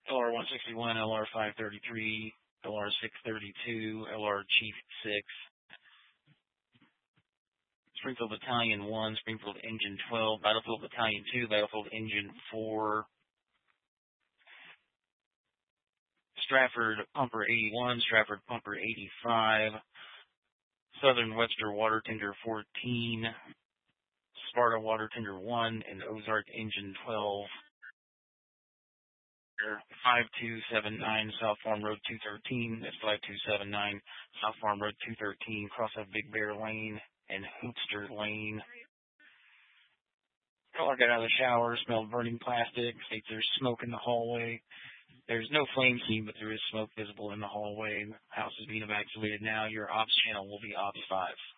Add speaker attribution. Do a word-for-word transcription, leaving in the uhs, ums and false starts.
Speaker 1: L R one sixty-one, L R five thirty-three, L R six thirty-two, L R Chief six, Springfield Battalion one, Springfield Engine twelve, Battlefield Battalion two, Battlefield Engine four, Stratford Pumper eighty-one, Stratford Pumper eighty-five, Southern Webster Water Tender fourteen, Sparta Water Tender one, and Ozark Engine twelve. five two seven nine South Farm Road two thirteen, that's five two seven nine South Farm Road two thirteen, cross of Big Bear Lane and Hoopster Lane. Caller got out of the shower, smelled burning plastic, states there's smoke in the hallway. There's no flame seen, but there is smoke visible in the hallway. The house is being evacuated now. Your ops channel will be ops five.